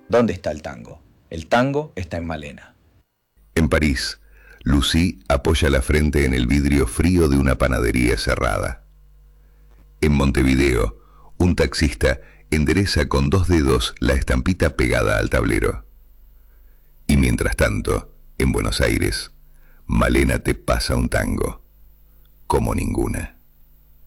¿Dónde está el tango? El tango está en Malena. En París, Lucy apoya la frente en el vidrio frío de una panadería cerrada. En Montevideo, un taxista endereza con 2 dedos la estampita pegada al tablero. Y mientras tanto, en Buenos Aires, Malena te pasa un tango, como ninguna.